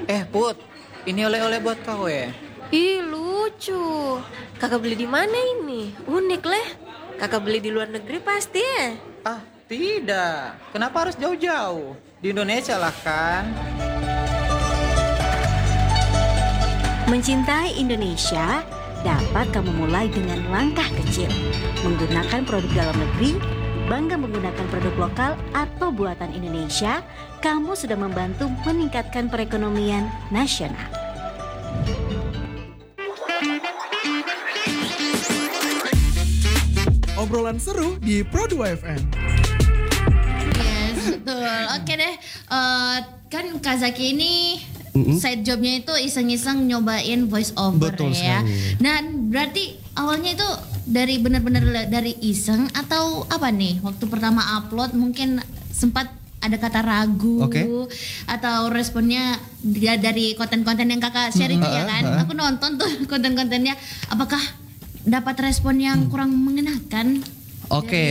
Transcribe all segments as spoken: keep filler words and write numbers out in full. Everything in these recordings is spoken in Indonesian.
Eh Put, ini oleh-oleh buat kau ya. Ih lucu. Kakak beli di mana ini? Unik leh. Kakak beli di luar negeri pasti ya? Ah tidak, kenapa harus jauh-jauh? Di Indonesia lah kan. Mencintai Indonesia dapat kamu mulai dengan langkah kecil. Menggunakan produk dalam negeri, bangga menggunakan produk lokal atau buatan Indonesia, kamu sudah membantu meningkatkan perekonomian nasional. Obrolan seru di Pro dua F M. Yes, betul. Oke deh, uh, kan Kazaki ini mm-hmm. side jobnya itu iseng-iseng nyobain voice over. Betul ya. sekali. Dan berarti awalnya itu dari benar-benar dari iseng atau apa nih? Waktu pertama upload mungkin sempat ada kata ragu, okay. atau responnya dia dari konten-konten yang kakak share itu mm-hmm. ya kan? Uh-huh. Aku nonton tuh konten-kontennya. Apakah dapat respon yang kurang mengenakan? Oke. Okay.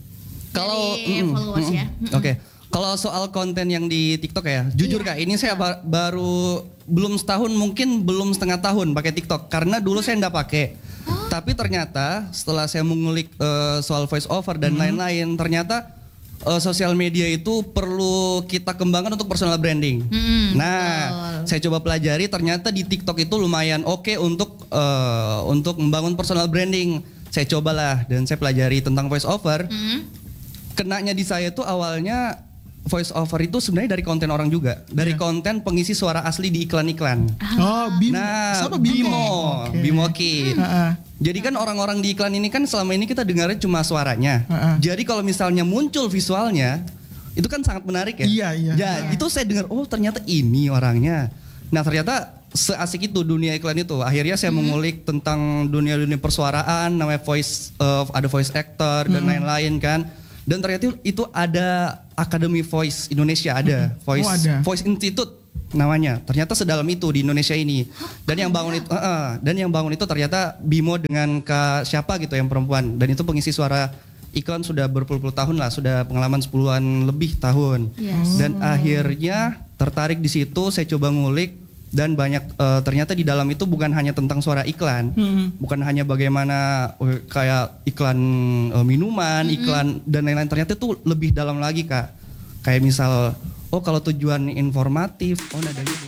Kalau mm, followers mm, ya. Oke. Okay. Kalau soal konten yang di TikTok ya, jujur iya, Kak, ini iya. saya ba- baru belum setahun, mungkin belum setengah tahun pakai TikTok karena dulu saya nggak pakai. Oh. Tapi ternyata setelah saya mengulik uh, soal voice over dan mm-hmm. lain-lain, ternyata uh, sosial media itu perlu kita kembangkan untuk personal branding. Mm, nah, betul. saya coba pelajari ternyata di TikTok itu lumayan oke okay untuk uh, untuk membangun personal branding. Saya cobalah dan saya pelajari tentang voice over. Mm. Kenanya di saya tuh awalnya voice over itu sebenarnya dari konten orang juga, dari yeah. konten pengisi suara asli di iklan-iklan. Oh, Bimo. Nah, Siapa Bimo, Bimo? Okay. Bimo Kid. Uh-uh. Jadi kan orang-orang di iklan ini kan selama ini kita dengarnya cuma suaranya. Uh-uh. Jadi kalau misalnya muncul visualnya, itu kan sangat menarik ya. Iya, iya. Ya, uh-uh. itu saya dengar, oh ternyata ini orangnya. Nah ternyata seasik itu dunia iklan itu. Akhirnya saya hmm. mengulik tentang dunia-dunia persuaraan, namanya voice, uh, ada voice actor dan hmm. lain-lain kan. Dan ternyata itu ada Akademi Voice Indonesia, ada hmm. Voice oh, ada. Voice Institute namanya. Ternyata sedalam itu di Indonesia ini. Dan yang bangun itu, uh, uh, dan yang bangun itu ternyata Bimo dengan Kak siapa gitu yang perempuan. Dan itu pengisi suara iklan sudah berpuluh-puluh tahun lah, sudah pengalaman sepuluhan lebih tahun. Yes. Dan akhirnya tertarik di situ, saya coba ngulik. Dan banyak uh, ternyata di dalam itu bukan hanya tentang suara iklan, hmm. bukan hanya bagaimana uh, kayak iklan uh, minuman, hmm. iklan dan lain-lain. Ternyata itu lebih dalam lagi Kak. Kayak misal, oh kalau tujuan informatif, oh nadanya